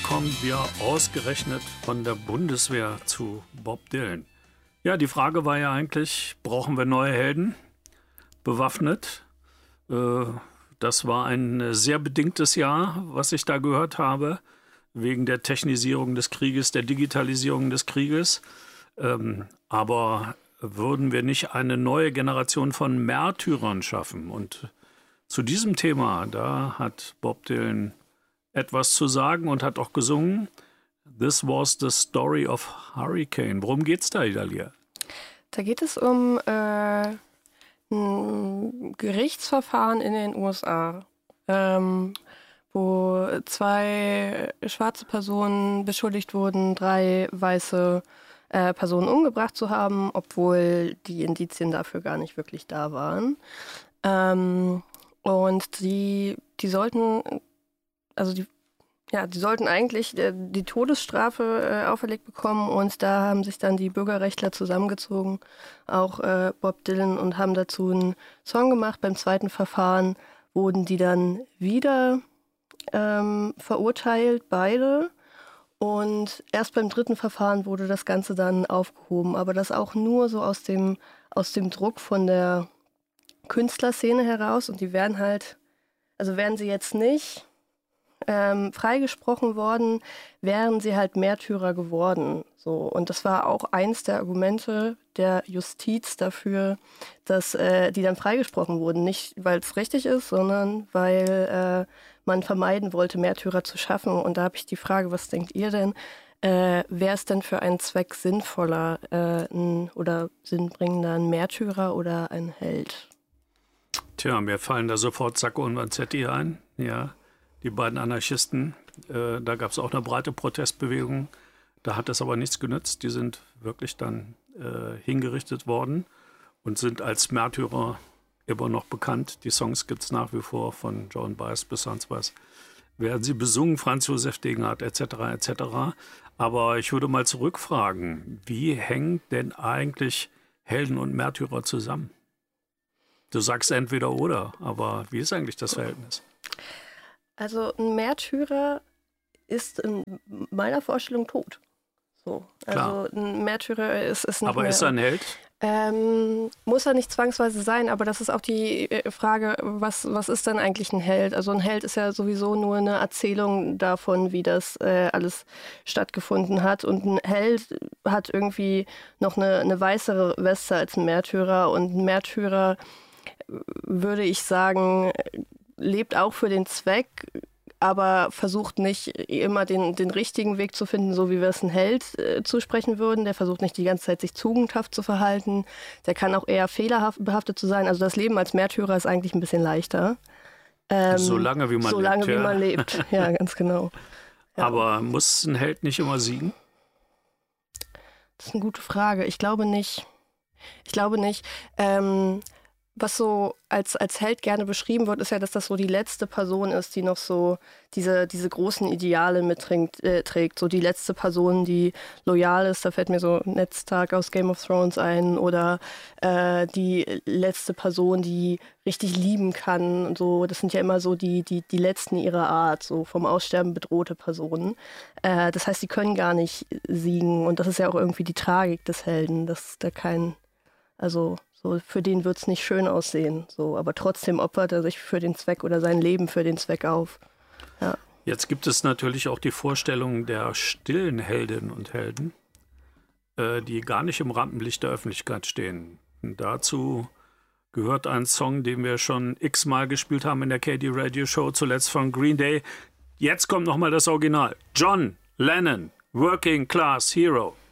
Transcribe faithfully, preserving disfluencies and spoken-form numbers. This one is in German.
kommen wir ausgerechnet von der Bundeswehr zu Bob Dylan? Ja, die Frage war ja eigentlich, brauchen wir neue Helden, bewaffnet? Äh, das war ein sehr bedingtes Jahr, was ich da gehört habe, wegen der Technisierung des Krieges, der Digitalisierung des Krieges. Ähm, aber würden wir nicht eine neue Generation von Märtyrern schaffen? Und zu diesem Thema, da hat Bob Dylan etwas zu sagen und hat auch gesungen. This was the story of Hurricane. Worum geht's da, Idalia? Da geht es um äh, ein Gerichtsverfahren in den U S A, ähm, wo zwei schwarze Personen beschuldigt wurden, drei weiße äh, Personen umgebracht zu haben, obwohl die Indizien dafür gar nicht wirklich da waren. Ähm, und die, die sollten... Also die, ja, die sollten eigentlich äh, die Todesstrafe äh, auferlegt bekommen und da haben sich dann die Bürgerrechtler zusammengezogen, auch äh, Bob Dylan, und haben dazu einen Song gemacht. Beim zweiten Verfahren wurden die dann wieder ähm, verurteilt, beide. Und erst beim dritten Verfahren wurde das Ganze dann aufgehoben, aber das auch nur so aus dem, aus dem Druck von der Künstlerszene heraus. Und die wären halt, also wären sie jetzt nicht Ähm, freigesprochen worden, wären sie halt Märtyrer geworden. So. Und das war auch eins der Argumente der Justiz dafür, dass äh, die dann freigesprochen wurden. Nicht, weil es richtig ist, sondern weil äh, man vermeiden wollte, Märtyrer zu schaffen. Und da habe ich die Frage, was denkt ihr denn? Äh, Wäre es denn für einen Zweck sinnvoller äh, ein, oder sinnbringender, ein Märtyrer oder ein Held? Tja, mir fallen da sofort Sacco und Vanzetti ein, ja. Die beiden Anarchisten, äh, da gab es auch eine breite Protestbewegung. Da hat es aber nichts genützt. Die sind wirklich dann äh, hingerichtet worden und sind als Märtyrer immer noch bekannt. Die Songs gibt es nach wie vor, von Joan Baez bis sonst was. Werden sie besungen, Franz Josef Degenhardt et cetera et cetera. Aber ich würde mal zurückfragen, wie hängen denn eigentlich Helden und Märtyrer zusammen? Du sagst entweder oder, aber wie ist eigentlich das Verhältnis? Also ein Märtyrer ist in meiner Vorstellung tot. So. Also ein Märtyrer ist, ist nicht aber mehr, ist er ein Held? Ähm, muss er nicht zwangsweise sein, aber das ist auch die Frage, was, was ist denn eigentlich ein Held? Also ein Held ist ja sowieso nur eine Erzählung davon, wie das äh, alles stattgefunden hat. Und ein Held hat irgendwie noch eine, eine weißere Weste als ein Märtyrer. Und ein Märtyrer, würde ich sagen, lebt auch für den Zweck, aber versucht nicht immer den, den richtigen Weg zu finden, so wie wir es einem Held äh, zusprechen würden. Der versucht nicht die ganze Zeit, sich tugendhaft zu verhalten. Der kann auch eher fehlerbehaftet zu sein. Also das Leben als Märtyrer ist eigentlich ein bisschen leichter. Ähm, solange wie man solange lebt. wie ja. man lebt, ja, ganz genau. Ja. Aber muss ein Held nicht immer siegen? Das ist eine gute Frage. Ich glaube nicht. Ich glaube nicht. Ähm, Was so als, als Held gerne beschrieben wird, ist ja, dass das so die letzte Person ist, die noch so diese, diese großen Ideale mitträgt. Äh, trägt. So die letzte Person, die loyal ist. Da fällt mir so Ned Stark aus Game of Thrones ein. Oder äh, die letzte Person, die richtig lieben kann. Und so, das sind ja immer so die, die, die letzten ihrer Art, so vom Aussterben bedrohte Personen. Äh, das heißt, die können gar nicht siegen. Und das ist ja auch irgendwie die Tragik des Helden, dass da kein... Also so, für den wird es nicht schön aussehen. So, aber trotzdem opfert er sich für den Zweck oder sein Leben für den Zweck auf. Ja. Jetzt gibt es natürlich auch die Vorstellung der stillen Heldinnen und Helden, äh, die gar nicht im Rampenlicht der Öffentlichkeit stehen. Und dazu gehört ein Song, den wir schon x-mal gespielt haben in der K D Radio Show, zuletzt von Green Day. Jetzt kommt nochmal das Original. John Lennon, Working Class Hero.